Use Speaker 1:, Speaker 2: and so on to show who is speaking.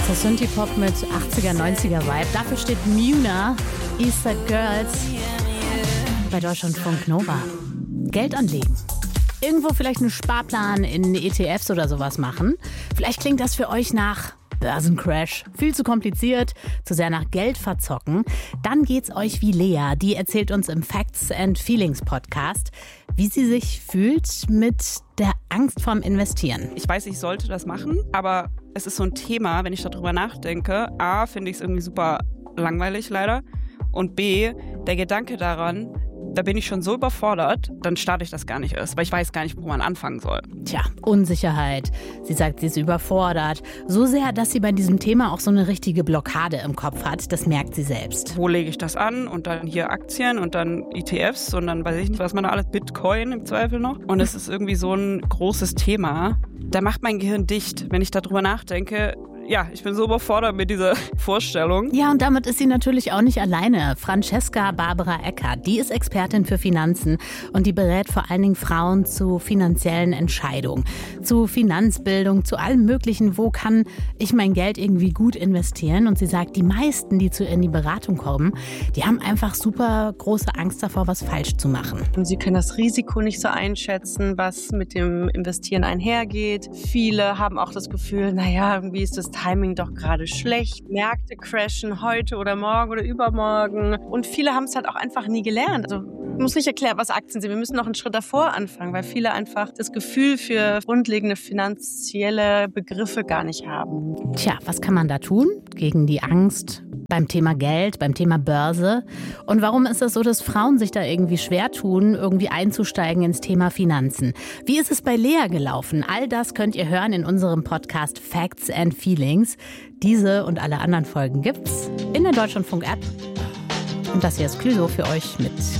Speaker 1: So Synthie-Pop mit 80er, 90er Vibe. Dafür steht Muna, Eastside Girls bei Deutschlandfunk Nova. Geld anlegen. Irgendwo vielleicht einen Sparplan in ETFs oder sowas machen. Vielleicht klingt das für euch nach Börsencrash. Viel zu kompliziert, zu sehr nach Geld verzocken. Dann geht's euch wie Lea. Die erzählt uns im Facts and Feelings Podcast, wie sie sich fühlt mit der Angst vorm Investieren.
Speaker 2: Ich weiß, ich sollte das machen, aber es ist so ein Thema, wenn ich darüber nachdenke. A, finde ich es irgendwie super langweilig leider. Und B, der Gedanke daran, da bin ich schon so überfordert, dann starte ich das gar nicht erst, weil ich weiß gar nicht, wo man anfangen soll.
Speaker 1: Tja, Unsicherheit. Sie sagt, sie ist überfordert. So sehr, dass sie bei diesem Thema auch so eine richtige Blockade im Kopf hat. Das merkt sie selbst.
Speaker 2: Wo lege ich das an? Und dann hier Aktien und dann ETFs und dann weiß ich nicht, was man da alles, Bitcoin im Zweifel noch. Und es ist irgendwie so ein großes Thema. Da macht mein Gehirn dicht, wenn ich darüber nachdenke. Ja, ich bin so überfordert mit dieser Vorstellung.
Speaker 1: Ja, und damit ist sie natürlich auch nicht alleine. Francesca Barbara Eckert, die ist Expertin für Finanzen und die berät vor allen Dingen Frauen zu finanziellen Entscheidungen, zu Finanzbildung, zu allem Möglichen. Wo kann ich mein Geld irgendwie gut investieren? Und sie sagt, die meisten, die zu ihr in die Beratung kommen, die haben einfach super große Angst davor, was falsch zu machen.
Speaker 3: Und sie können das Risiko nicht so einschätzen, was mit dem Investieren einhergeht. Viele haben auch das Gefühl, naja, irgendwie ist das Timing doch gerade schlecht. Märkte crashen heute oder morgen oder übermorgen. Und viele haben es halt auch einfach nie gelernt. Also ich muss nicht erklären, was Aktien sind. Wir müssen noch einen Schritt davor anfangen, weil viele einfach das Gefühl für grundlegende finanzielle Begriffe gar nicht haben.
Speaker 1: Tja, was kann man da tun gegen die Angst beim Thema Geld, beim Thema Börse? Und warum ist es so, dass Frauen sich da irgendwie schwer tun, irgendwie einzusteigen ins Thema Finanzen? Wie ist es bei Lea gelaufen? All das könnt ihr hören in unserem Podcast Facts and Feelings. Diese und alle anderen Folgen gibt's in der Deutschlandfunk-App. Und das hier ist Clüso für euch mit